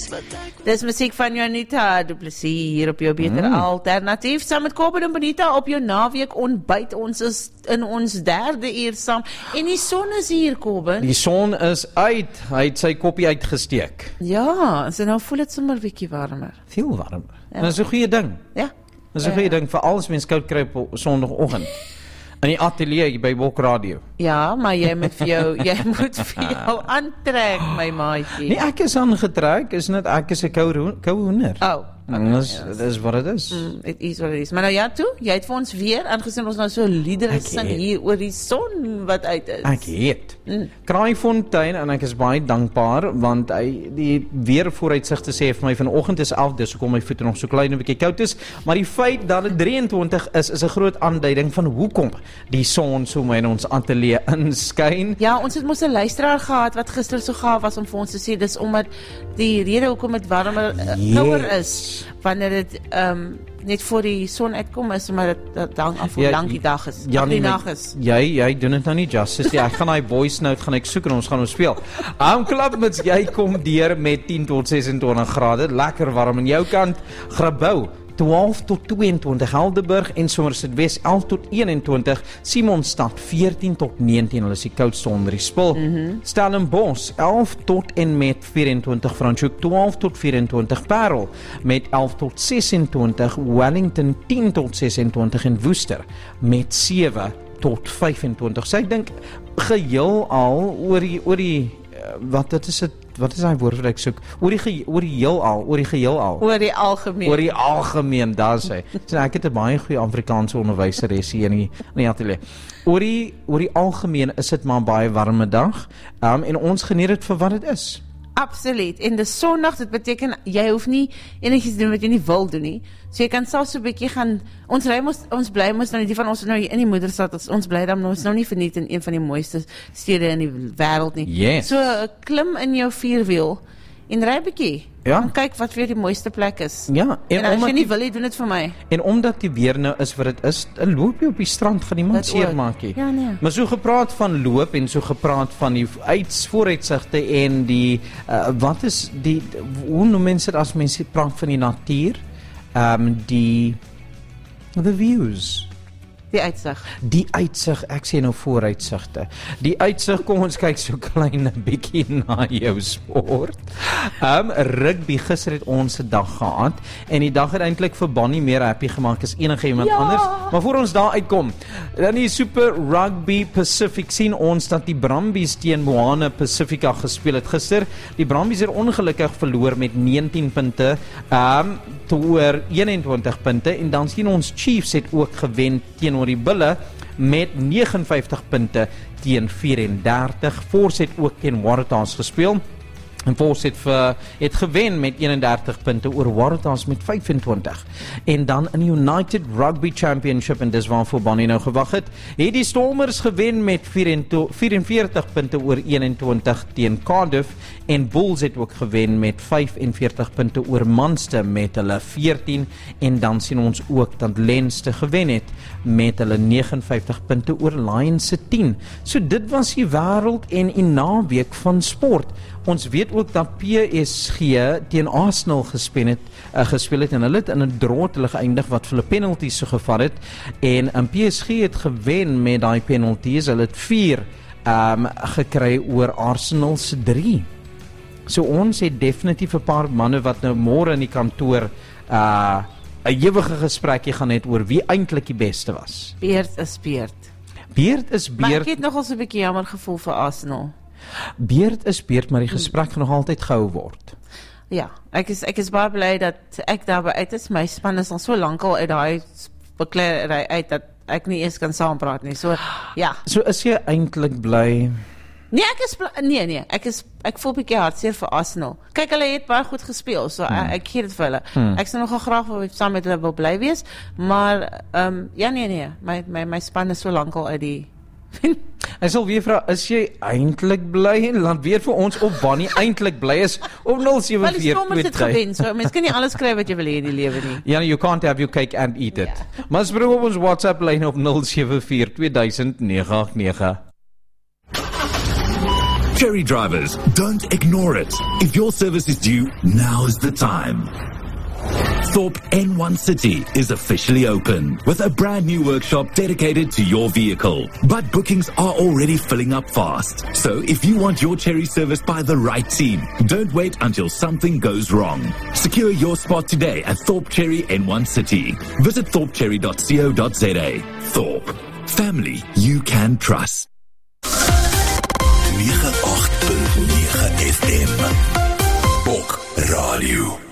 Dis musiek van Janita Du Plessis hier op jou beter alternatief. Saam met Kobben en Bonita op jou naweek ontbyt. Ons is in ons 3de uur saam. En die son is hier, Kobben. Die son is uit. Hy het sy koppie uitgesteek. Ja, so nou voel dit sommer bietjie warmer. Veel warmer. Ja. Dit is 'n goeie ding. Ja. Dit is 'n goeie ding vir als mens koud kry op Sondagoggend. In die ateljee by Bok Radio. Ja, maar jy moet vir jou aantrek, my maatjie. Nee, ek is aangetrek, is net ek is 'n koue hoender. Oh. Dit is wat dit is. It is wat dit is. Maar nou ja toe, jy het vir ons weer, aangesien ons nou so liedere sing hier oor die son wat uit is. Ek het. Kraaifontein, en ek is baie dankbaar, want hy die weervooruitsigte sê vir my vanoggend is 11, dis hoekom my voete nog so klein 'n bietjie koud is, maar die feit dat dit 23 is 'n groot aanduiding van hoekom die son so my in ons ateljee inskyn. Ja, ons het mos 'n luisteraar gehad wat gister so gaaf was om vir ons te sê, dis omdat die rede hoekom dit warmer, kouer is, wanneer dit net voor die son uitkom is, omdat dit hang af hoe lank die dag is. Ja, die nag is. Jy doen dit nou nie justice. Ek gaan daai voice note gaan ek soek en ons gaan speel. Klapmuts, jy kom deur met 10 tot 26 grade, lekker warm aan jou kant. Grabouw 12 tot 22, Helderberg en Somerset West 11 tot 21, Simonstad 14 tot 19, hulle is die koudste onder die spul. Stellenbosch 11 tot en met 24, Franschhoek 12 tot 24, Parel met 11 tot 26, Wellington 10 tot 26 en Woester met 7 tot 25. So ek dink geheel al oor die wat is daai woord wat ek soek? Oor die algemeen, daar sê. So ek het 'n baie goeie Afrikaanse onderwyseres hier in die ateljee. Oor die algemeen is dit maar baie warme dag, en ons geniet dit vir wat dit is. Absoluut. En dis Sondag, dit beteken jy hoef nie enigiets doen wat jy nie wil doen nie. So jy kan selfs so 'n bietjie gaan. Ons bly mos nou nie van ons nou in die moederstad. Ons bly dan ons nou nie verniet in een van die mooiste stede in die wêreld nie. Yes. So klim in jou vierwiel en ry 'n bietjie. Ja. En kyk wat vir die mooiste plek is. Ja, en as jy nie wil hê, doen dit vir my. En omdat die weer nou is wat dit is, loop jy op die strand van iemand seermaak jy. Ja, nee. Maar so gepraat van loop en so gepraat van die vooruitsigte en die wat is die, hoe noem mense dit as mense praat van die natuur? The views. Die uitsig, ek sê nou vooruitsigte. Die uitsig, kom ons kyk so klein 'n bietjie na jou sport. Rugby, gister het ons 'n dag gehad, en die dag het eintlik vir Bonnie meer happy gemaak as enige iemand anders. Maar voor ons daar uitkom, dan die Super Rugby Pacific, sien ons dat die Brumbies teen Moana Pacifica gespeel het gister. Die Brumbies het ongelukkig verloor met 19 punte, teenoor 21 punte, en dan sien ons Chiefs het ook gewen teenoor die Bulle met 59 punte teen 34. Force het ook teen Waratahs gespeel, en Force het gewen met 31 punte oor Waratahs met 25. En dan in die United Rugby Championship, en dis waarvoor Bonnie nou gewag het die Stormers gewen met 44 punte oor 21 teen Cardiff, en Bulls het ook gewen met 45 punte oor Munster met hulle 14, en dan sien ons ook dat Leinster gewen het met hulle 59 punte oor Lions se 10. So dit was die wêreld en die naweek van sport. Ons weet ook dat PSG teen Arsenal gespeel het, en hulle het in 'n draw hulle geëindig wat vir hulle penalties so gevat het, en PSG het gewen met daai penalties. Hulle het 4 gekry oor Arsenal se 3. So ons het definitief 'n paar manne wat nou môre in die kantoor 'n ewige gesprekkie gaan hê oor wie eintlik die beste was. Beerd is beerd. Beerd is beerd. Maar ek het nogal so 'n bietjie jammer gevoel vir Arsenal. Beerd is beerd, maar die gesprek gaan nog altyd gehou word. Ja, ek is baie bly dat ek daarby uit is. My span is al so lank al uit daai bekleierery uit dat ek nie eens kan saampraat nie. So ja. So is jy eintlik bly? Nee, ek voel 'n bietjie hartseer vir Arsenal. Kyk, hulle het baie goed gespeel, so ek gee dit vir hulle. Ek sou nogal graag saam met hulle wil bly wees, maar my span is so lank al uit die Ek sal weer vra, is jy eintlik bly? En laat weer vir ons op Bonnie eintlik bly is op 074. Wel, die Stormers het gewen, so mens kan nie alles kry wat jy wil hê in die lewe nie. Ja, you can't have your cake and eat it. Maar spring op ons WhatsApp lyn op 074 2000 989. Cherry drivers, don't ignore it. If your service is due, now's the time. Thorpe N1 City is officially open with a brand new workshop dedicated to your vehicle. But bookings are already filling up fast. So if you want your Cherry service by the right team, don't wait until something goes wrong. Secure your spot today at Thorpe Cherry N1 City. Visit thorpecherry.co.za. Thorpe. Family you can trust. 98.9 FM. Bok Radio.